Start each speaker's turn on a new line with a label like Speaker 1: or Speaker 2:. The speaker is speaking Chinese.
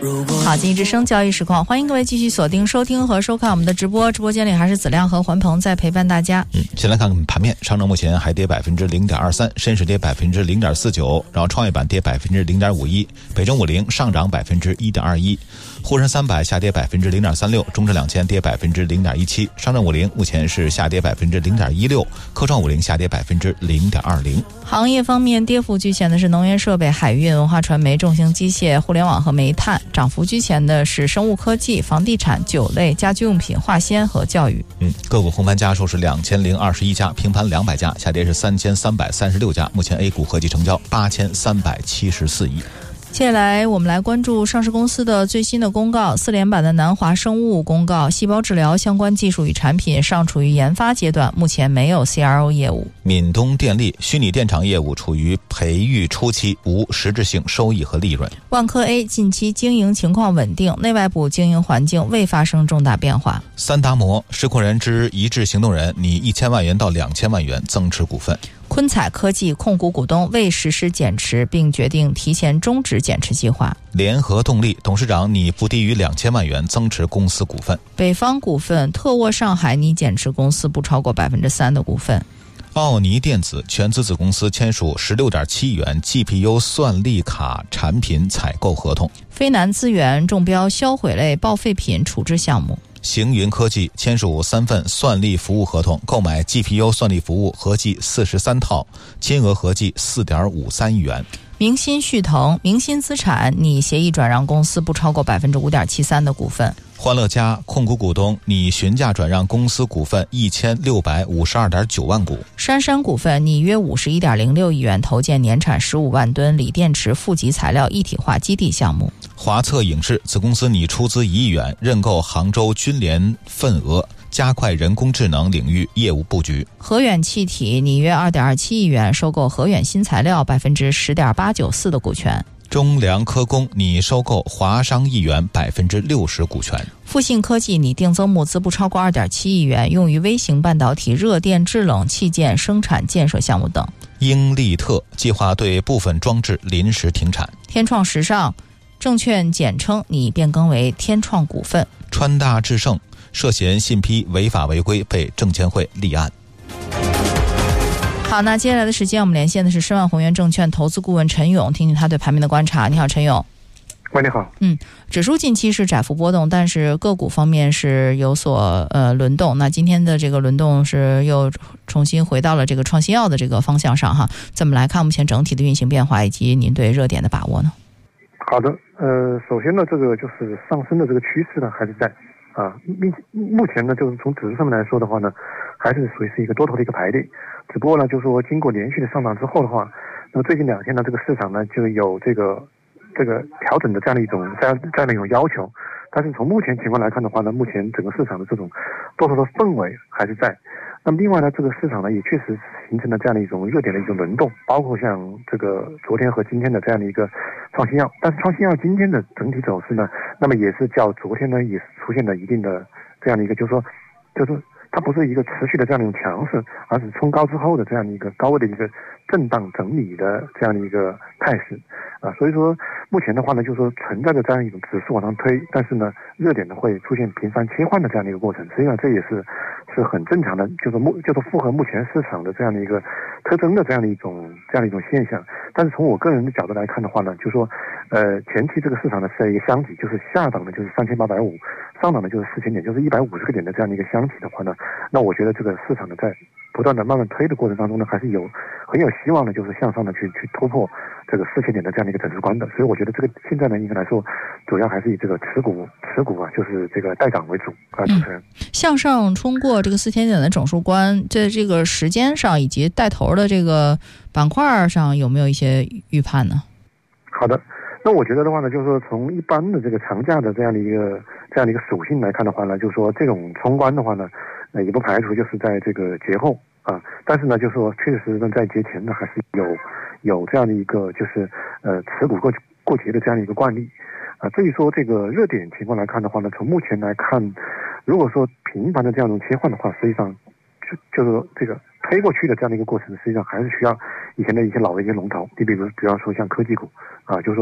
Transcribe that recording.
Speaker 1: 好，经济之声交易实况，欢迎各位继续锁定收听和收看我们的直播。直播间里还是子亮和环鹏在陪伴大家。
Speaker 2: 先来看看盘面，上证目前还跌0.23%，深市跌0.49%，然后创业板跌0.51%，北证50上涨1.21%，沪深300下跌0.36%，中证2000跌0.17%，上证50目前是下跌0.16%，科创50下跌0.20%。
Speaker 1: 行业方面，跌幅居前的是能源设备、海运、文化传媒、重型机械、互联网和煤炭；涨幅居前的是生物科技、房地产、酒类、家居用品、化纤和教育。
Speaker 2: 个股红盘家数是2021家，平盘200家，下跌是3336家。目前 A 股合计成交8374亿。
Speaker 1: 接下来我们来关注上市公司的最新的公告。4连板的南华生物公告，细胞治疗相关技术与产品尚处于研发阶段，目前没有 CRO 业务。
Speaker 2: 闽东电力虚拟电厂业务处于培育初期，无实质性收益和利润。
Speaker 1: 万科 A 近期经营情况稳定，内外部经营环境未发生重大变化。
Speaker 2: 三达摩实控人之一致行动人拟1000万元到2000万元增持股份。
Speaker 1: 昆彩科技控股股东未实施减持，并决定提前终止减持计划。
Speaker 2: 联合动力董事长拟不低于2000万元增持公司股份。
Speaker 1: 北方股份特沃上海拟减持公司不超过3%的股份。
Speaker 2: 奥尼电子全资子公司签署16.7亿元 GPU 算力卡产品采购合同。
Speaker 1: 飞南资源中标销毁类报废品处置项目。
Speaker 2: 行云科技签署3份算力服务合同，购买 GPU 算力服务合计43套，金额合计4.53亿元。
Speaker 1: 明鑫旭腾明鑫资产拟协议转让公司不超过5.73%的股份。
Speaker 2: 欢乐家控股股东拟询价转让公司股份1652.9万股。
Speaker 1: 杉杉股份拟约51.06亿元投建年产15万吨锂电池负极材料一体化基地项目。
Speaker 2: 华策影视子公司拟出资1亿元认购杭州军联份额，加快人工智能领域业务布局。
Speaker 1: 和远气体拟约2.27亿元收购和远新材料10.894%的股权。
Speaker 2: 中粮科工拟收购华商亿元60%股权。
Speaker 1: 富信科技拟定增募资不超过2.7亿元，用于微型半导体热电制冷器件生产建设项目等。
Speaker 2: 英利特计划对部分装置临时停产。
Speaker 1: 天创时尚证券简称拟变更为天创股份。
Speaker 2: 川大智胜涉嫌信批违法违规被证监会立案。
Speaker 1: 好，那接下来的时间我们连线的是申万宏源证券投资顾问陈勇，听听他对盘面的观察。你好，陈勇。
Speaker 3: 喂，你好。
Speaker 1: 指数近期是窄幅波动，但是个股方面是有所轮动。那今天的这个轮动是又重新回到了这个创新药的这个方向上哈。怎么来看目前整体的运行变化以及您对热点的把握呢？
Speaker 3: 好的，首先呢，这个就是上升的这个趋势呢还是在啊，目前呢就是从指数上面来说的话呢，还是属于是一个多头的一个排列。只不过呢，就是说经过连续的上涨之后的话，那么最近2天呢，这个市场呢就有这个调整的这样的一种要求。但是从目前情况来看的话呢，目前整个市场的这种多头的氛围还是在。那么另外呢，这个市场呢也确实形成了这样的一种热点的一种轮动，包括像这个昨天和今天的这样的一个创新药。但是创新药今天的整体走势呢，那么也是较昨天呢也出现了一定的这样的一个就是它不是一个持续的这样的一种强势，而是冲高之后的这样的一个高位的一个震荡整理的这样的一个态势啊。所以说目前的话呢，就是说存在着这样一种指数往上推，但是呢热点呢会出现频繁切换的这样的一个过程。实际上这也是很正常的，就是符合目前市场的这样的一个特征的这样的一种现象。但是从我个人的角度来看的话呢，就是说前期这个市场呢是一个箱体，就是下档的就是3850，上档的就是4000点，就是150个点的这样的一个箱体的话呢，那我觉得这个市场呢在不断的慢慢推的过程当中呢，还是很有希望的，就是向上的去突破这个4000点的这样的一个整数关的。所以我觉得这个现在呢应该来说，主要还是以这个持股啊，就是这个带涨为主啊。主持人，
Speaker 1: 向上冲过这个4000点的整数关，在这个时间上以及带头的这个板块上有没有一些预判呢？
Speaker 3: 好的，那我觉得的话呢，就是说从一般的这个长假的这样的一个属性来看的话呢，就是说这种冲关的话呢，也不排除就是在这个节后啊，但是呢，就是说确实呢在节前呢还是有这样的一个就是持股过节的这样的一个惯例啊。至于说这个热点情况来看的话呢，从目前来看，如果说频繁的这样一种切换的话，实际上就是说这个推过去的这样的一个过程，实际上还是需要以前的一些老的一些龙头，你比方说像科技股啊，就是说